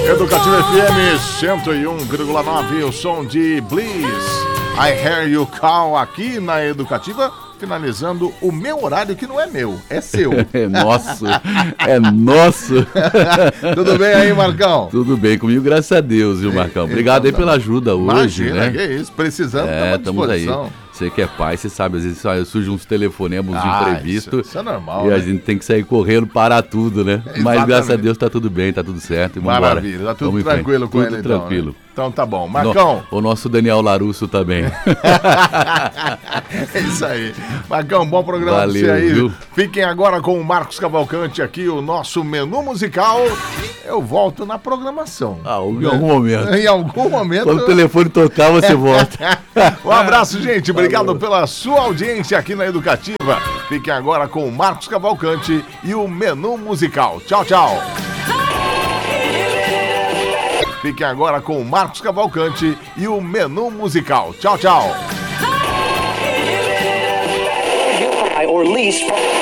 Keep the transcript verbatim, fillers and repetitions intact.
Educativa F M cento e um vírgula nove, o som de Bliss. I Hear You Call aqui na Educativa, finalizando o meu horário, que não é meu, é seu. É nosso, é nosso. Tudo bem aí, Marcão? Tudo bem comigo, graças a Deus, viu, Marcão? Obrigado então, aí pela ajuda hoje, imagina, né? Que é isso, precisando, é, estamos à disposição. Aí. Você que é pai, você sabe, às vezes surgem uns telefonemas de ah, imprevisto. Isso, isso é normal, E né? a gente tem que sair correndo, parar tudo, né? Exatamente. Mas graças a Deus tá tudo bem, tá tudo certo. E maravilha, tá tudo tranquilo com tudo ele então. tranquilo. Né? Então tá bom. Marcão. No, o nosso Daniel Larusso também. É isso aí. Marcão, bom programa Valeu, pra você aí. Viu? Fiquem agora com o Marcos Cavalcante aqui, o nosso menu musical. Eu volto na programação. Ah, em algum momento. Em algum momento. Quando o telefone tocar, você volta. Um abraço, gente. Obrigado Valeu. pela sua audiência aqui na Educativa. Fiquem agora com o Marcos Cavalcante e o menu musical. Tchau, tchau. Fiquem agora com o Marcos Cavalcante e o menu musical. Tchau, tchau. Or lease